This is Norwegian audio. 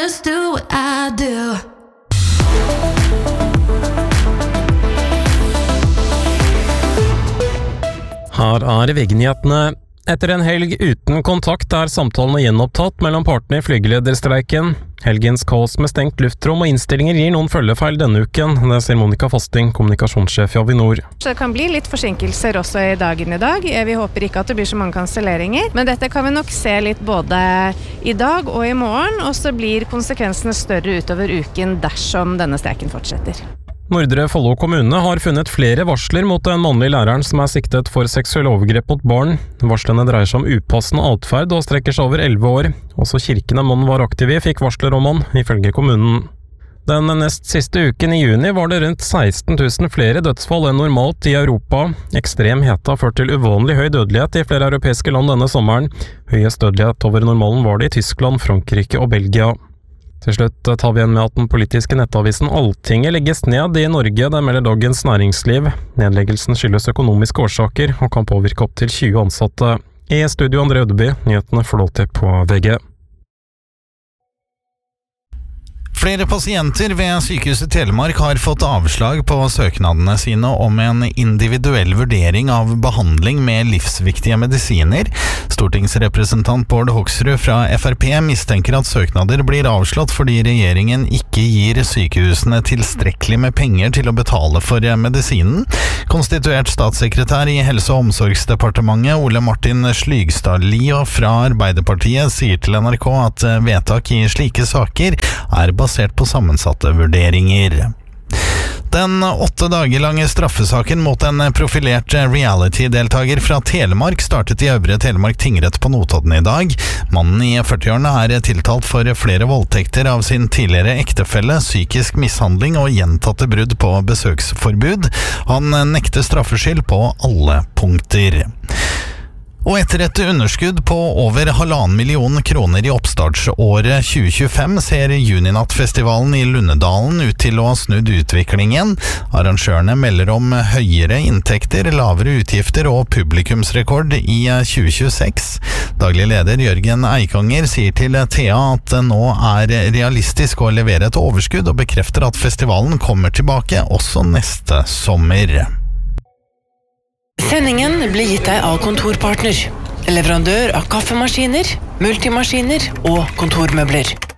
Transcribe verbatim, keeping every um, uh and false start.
just do what I do. Her er V G-nyhetene. Etter en helg uten kontakt er samtalene gjenopptatt mellom partene i flygelederstreiken. Helgens kaos med stengt luftrom og innstillinger gir noen følgefeil denne uken, det sier Monica Fasting, kommunikasjonssjef i Avinor. Det kan bli litt forsinkelser også i dagen i dag. Vi håper ikke at det blir så mange kanselleringer, men dette kan vi nok se litt både i dag og i morgen, og så blir konsekvensene større utover uken dersom denne streiken fortsetter. Nordre Follo kommune har funnet flere varsler mot den mannlige læreren som er siktet for seksuelle overgrep mot barn. Varslene dreier seg om upassende atferd og strekker seg over elleve år. Også kirken der mannen var aktiv i fikk varsler om han, ifølge kommunen. Den nest siste uken i juni var det rundt seksten tusen flere dødsfall enn normalt i Europa. Ekstrem hete har ført til uvanlig høy dødelighet i flere europeiske land denne sommeren. Høyest dødelighet over normalen var det i Tyskland, Frankrike og Belgia. Til slutt tar vi igjen med at den politiske nettavisen Alltinget legges ned i Norge, det melder Dagens Næringsliv. Nedleggelsen skyldes økonomiske årsaker og kan påvirke opp til tjue ansatte. I studio André Ødeby, nyhetene får lov til på V G. Flere pasienter ved Sykehuset Telemark har fått avslag på søknadene sine om en individuell vurdering av behandling med livsviktige medisiner. Stortingsrepresentant Bård Hoksrud fra F R P mistenker at søknader blir avslått fordi regjeringen ikke gir sykehusene tilstrekkelig med penger til å betale for medisinen. Konstituert statssekretær i Helse- og omsorgsdepartementet Ole Martin Slygstad-Lia fra Arbeiderpartiet sier til N R K at vedtak i slike saker er basert på sammensatte vurderinger. Den åtte dager lange straffesaken mot en profilert reality-deltager fra Telemark startet i Øvre Telemark tingrett på Notodden i dag. Mannen i førtiårene er tiltalt for flere voldtekter av sin tidligere ektefelle, psykisk mishandling og gjentatte brudd på besøksforbud. Han nekter straffskyld på alle punkter. Og etter et underskudd på over halvannen million kroner i oppstartsåret tjue tjuefem ser Juninattfestivalen i Lundedalen ut til å ha snudd utviklingen. Arrangørene melder om høyere inntekter, lavere utgifter og publikumsrekord i tjue tjueseks. Daglig leder Jørgen Eikanger sier til T A at det nå er realistisk å levere et overskudd og bekrefter at festivalen kommer tilbake også neste sommer. Sendingen blir gitt deg av Kontorpartner, leverandør av kaffemaskiner, multimaskiner og kontormøbler.